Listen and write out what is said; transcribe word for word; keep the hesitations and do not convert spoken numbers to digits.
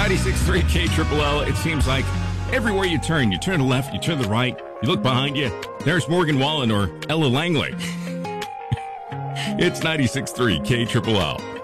ninety-six point three K Triple L. It seems like everywhere you turn, you turn to the left, you turn to the right, you look behind you, there's Morgan Wallen or Ella Langley. It's ninety-six point three K Triple L.